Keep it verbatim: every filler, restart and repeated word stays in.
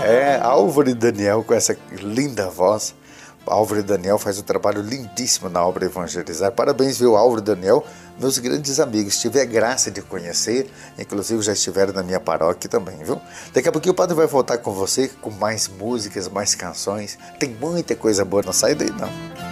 É, Álvaro e Daniel com essa linda voz. Álvaro e Daniel faz um trabalho lindíssimo na obra Evangelizar. Parabéns, viu, Álvaro e Daniel, meus grandes amigos. Tive a graça de conhecer, inclusive já estiveram na minha paróquia também, viu? Daqui a pouquinho o padre vai voltar com você com mais músicas, mais canções. Tem muita coisa boa, não sai daí não.